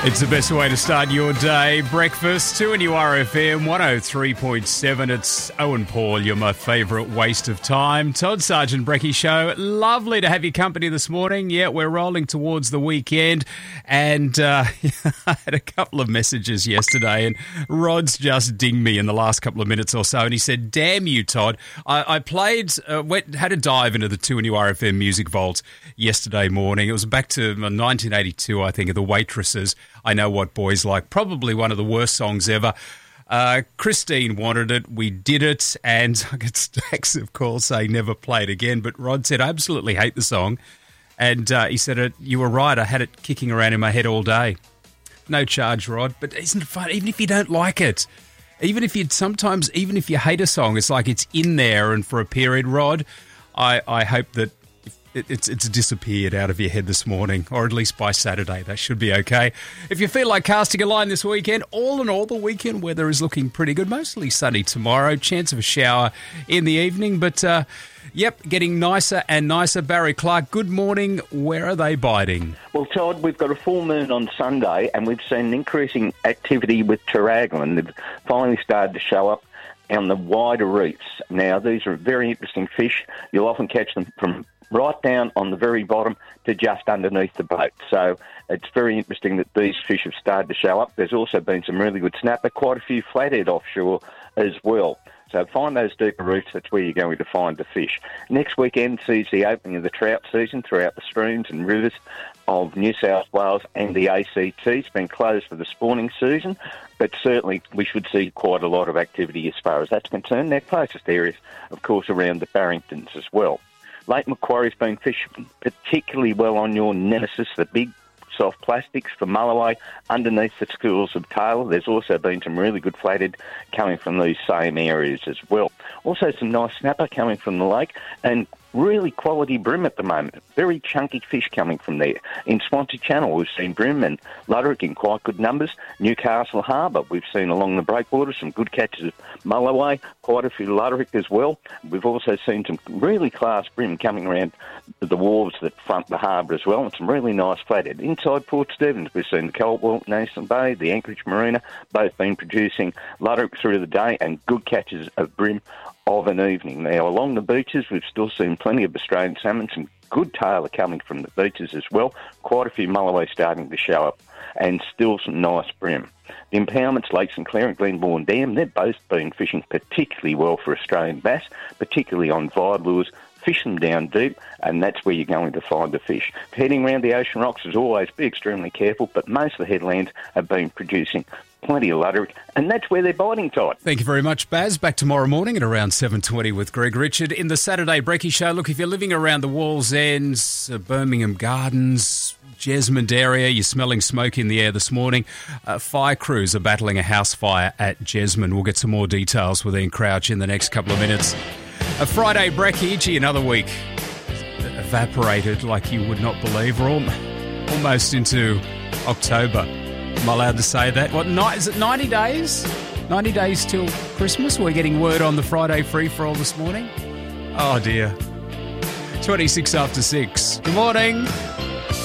It's the best way to start your day. Breakfast, 2NURFM 103.7. It's Owen Paul, you're my favourite waste of time. Todd Sargent Brecky Show. Lovely to have your company this morning. Yeah, we're rolling towards the weekend. And I had a couple of messages yesterday and Rod's just dinged me in the last couple of minutes or so. And he said, damn you, Todd. I played, had a dive into the 2NURFM Music Vault yesterday morning. It was back to 1982, I think, of The Waitresses. I Know What Boys Like, probably one of the worst songs ever. Christine wanted it, we did it, and I get stacks of calls saying never play it again, but Rod said, I absolutely hate the song, and he said, you were right, I had it kicking around in my head all day. No charge, Rod, but isn't it fun, even if you don't like it? Even if you hate a song, it's like it's in there and for a period, Rod, I hope that It's disappeared out of your head this morning, or at least by Saturday. That should be okay. If you feel like casting a line this weekend, all in all, the weekend weather is looking pretty good. Mostly sunny tomorrow. Chance of a shower in the evening. But, getting nicer and nicer. Barry Clark, good morning. Where are they biting? Well, Todd, we've got a full moon on Sunday, and we've seen increasing activity with Tarraglan. They've finally started to show up on the wider reefs. Now, these are very interesting fish. You'll often catch them from right down on the very bottom to just underneath the boat. So it's very interesting that these fish have started to show up. There's also been some really good snapper, quite a few flathead offshore as well. So find those deeper reefs, that's where you're going to find the fish. Next weekend sees the opening of the trout season throughout the streams and rivers of New South Wales and the ACT. It's been closed for the spawning season, but certainly we should see quite a lot of activity as far as that's concerned. Their closest areas, of course, around the Barringtons as well. Lake Macquarie's been fishing particularly well on your nemesis, the big soft plastics for mulloway underneath the schools of Taylor. There's also been some really good flathead coming from these same areas as well. Also some nice snapper coming from the lake and really quality bream at the moment. Very chunky fish coming from there. In Swansea Channel, we've seen bream and luderick in quite good numbers. Newcastle Harbour, we've seen along the breakwater some good catches of mulloway, quite a few luderick as well. We've also seen some really class bream coming around the wharves that front the harbour as well, and some really nice flathead. Inside Port Stephens, we've seen the Caldwell National Bay, the Anchorage Marina, both been producing luderick through the day and good catches of bream of an evening. Now, along the beaches, we've still seen plenty of Australian salmon, some good tailor coming from the beaches as well, quite a few mulloway starting to show up, and still some nice bream. The impoundments, Lake St Clair and Glenbourne Dam, they've both been fishing particularly well for Australian bass, particularly on vide lures. Fish them down deep, and that's where you're going to find the fish. Heading around the ocean rocks, as always, be extremely careful, but most of the headlands have been producing plenty of luderick, and that's where they're biting, Todd. Thank you very much, Baz. Back tomorrow morning at around 7:20 with Greg Richard in the Saturday Brecky Show. Look, if you're living around the Wallsends, Birmingham Gardens, Jesmond area, you're smelling smoke in the air this morning. Fire crews are battling a house fire at Jesmond. We'll get some more details with Ian Crouch in the next couple of minutes. A Friday Brecky, gee, another week evaporated like you would not believe. We're almost into October. Am I allowed to say that? Is it 90 days? 90 days till Christmas? We're getting word on the Friday free-for-all this morning. Oh, dear. 26 after 6. Good morning.